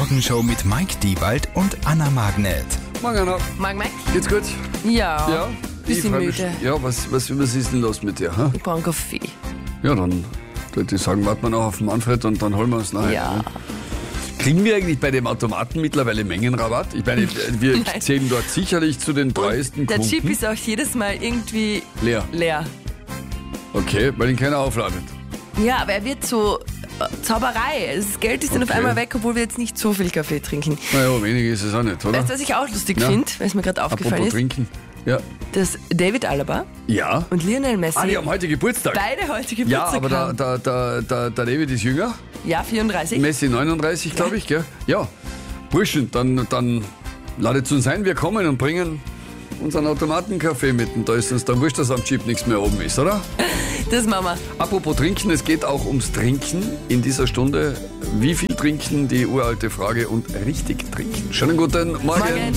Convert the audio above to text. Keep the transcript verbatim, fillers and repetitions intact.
Morgenshow mit Mike Diewald und Anna Magnet. Morgen, Anna. Morgen, Mike. Geht's gut? Ja, Ja? bisschen freu mich. müde. Ja, was, was, was ist denn los mit dir? Ha? Ich brauche einen Kaffee. Ja, dann würde ich sagen, warten wir noch auf Manfred und dann holen wir uns nachher. Ja. Ne? Kriegen wir eigentlich bei dem Automaten mittlerweile Mengenrabatt? Ich meine, wir Nein. zählen dort sicherlich zu den treuesten Der Kunden. Chip ist auch jedes Mal irgendwie leer. leer. Okay, weil ihn keiner aufladet. Ja, aber er wird so äh, Zauberei. Also das Geld ist dann auf Okay. einmal weg, obwohl wir jetzt nicht so viel Kaffee trinken. Naja, wenig ist es auch nicht, oder? Weißt du, was ich auch lustig Ja. finde, weil es mir gerade aufgefallen Apropos ist? trinken. Ja. Dass David Alaba Ja. und Lionel Messi Ah, die haben heute Geburtstag. beide heute Ja, Geburtstag aber der, haben. der, der, der, der David ist jünger. Ja, vierunddreißig. Messi neununddreißig, glaube ich, gell? Ja. Burschen, dann, dann ladet uns ein, wir kommen und bringen unseren Automatenkaffee mit. Und da ist uns dann wurscht, dass am Chip nichts mehr oben ist, oder? Das machen wir. Apropos Trinken, es geht auch ums Trinken in dieser Stunde. Wie viel trinken, die uralte Frage, und richtig trinken. Schönen guten Morgen. Morgen.